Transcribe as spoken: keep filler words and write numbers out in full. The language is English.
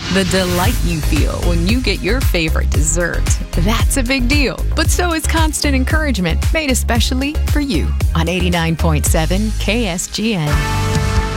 The delight you feel when you get your favorite dessert. That's a big deal. But so is constant encouragement made especially for you on eighty-nine point seven K S G N.